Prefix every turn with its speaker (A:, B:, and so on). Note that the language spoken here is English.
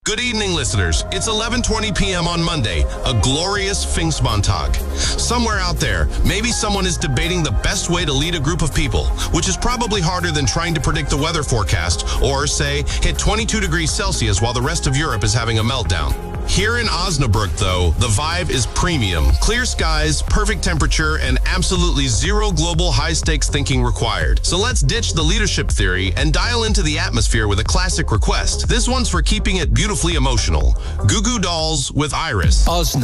A: Good evening, listeners. It's 11:20 p.m. on Monday, a glorious Pfingstmontag. Somewhere out there, maybe someone is debating the best way to lead a group of people, which is probably harder than trying to predict the weather forecast or, say, hit 22 degrees Celsius while the rest of Europe is having a meltdown. Here in Osnabrück, though, the vibe is premium. Clear skies, perfect temperature, and absolutely zero global high-stakes thinking required. So let's ditch the leadership theory and dial into the atmosphere with a classic request. This one's for keeping it beautifully emotional. Goo Goo Dolls with Iris.